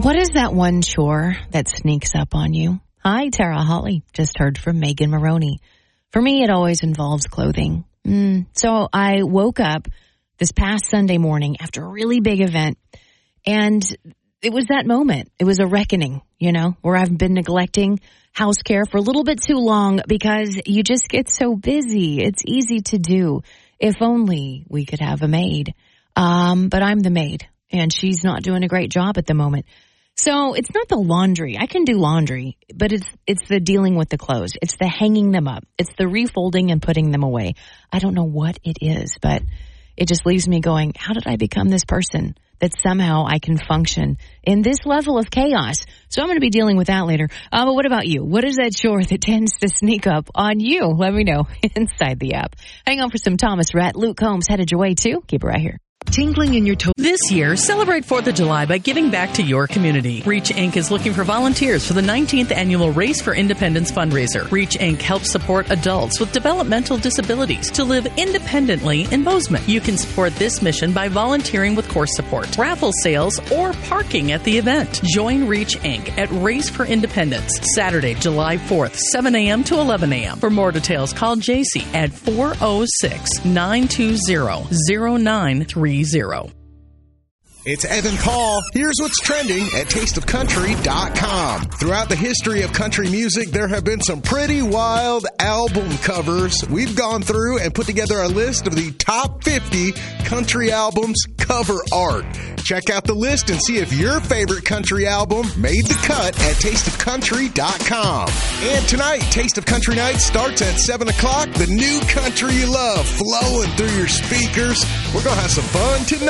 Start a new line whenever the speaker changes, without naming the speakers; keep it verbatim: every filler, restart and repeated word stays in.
What is that one chore that sneaks up on you? Hi, Tara Holly. Just heard from Megan Maroney. For me, it always involves clothing. Mm. So I woke up this past Sunday morning after a really big event, and it was that moment. It was a reckoning, you know, where I've been neglecting house care for a little bit too long because you just get so busy. It's easy to do. If only we could have a maid. Um, but I'm the maid, and she's not doing a great job at the moment. So it's not the laundry. I can do laundry, but it's it's the dealing with the clothes. It's the hanging them up. It's the refolding and putting them away. I don't know what it is, but it just leaves me going, how did I become this person that somehow I can function in this level of chaos? So I'm going to be dealing with that later. Uh, but what about you? What is that chore that tends to sneak up on you? Let me know inside the app. Hang on for some Thomas Rhett. Luke Combs headed your way too. Keep it right here.
Tingling in your toes. This year, celebrate fourth of July by giving back to your community. Reach Incorporated is looking for volunteers for the nineteenth annual Race for Independence fundraiser. Reach Incorporated helps support adults with developmental disabilities to live independently in Bozeman. You can support this mission by volunteering with course support, raffle sales, or parking at the event. Join Reach Incorporated at Race for Independence, Saturday, July fourth, seven a.m. to eleven a.m. For more details, call J C at four oh six, nine two zero, zero nine three zero.
It's Evan Paul. Here's what's trending at taste of country dot com. Throughout the history of country music, there have been some pretty wild album covers. We've gone through and put together a list of the top fifty country albums cover art. Check out the list and see if your favorite country album made the cut at taste of country dot com. And tonight, Taste of Country Night starts at seven o'clock. The new country you love flowing through your speakers. We're going to have some fun tonight.